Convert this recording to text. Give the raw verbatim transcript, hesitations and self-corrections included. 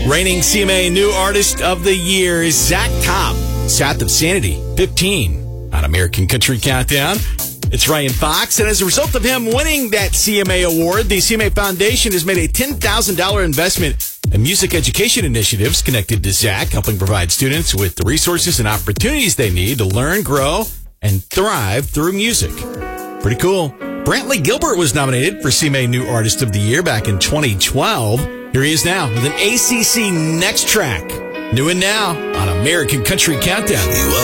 Reigning C M A New Artist of the Year is Zach Cobb, South of Sanity, fifteen, on American Country Countdown. It's Ryan Fox, and as a result of him winning that C M A award, the C M A Foundation has made a ten thousand dollars investment in music education initiatives connected to Zach, helping provide students with the resources and opportunities they need to learn, grow, and thrive through music. Pretty cool. Brantley Gilbert was nominated for C M A New Artist of the Year back in twenty twelve. Here he is now with an A C C Next Track. New and now on American Country Countdown.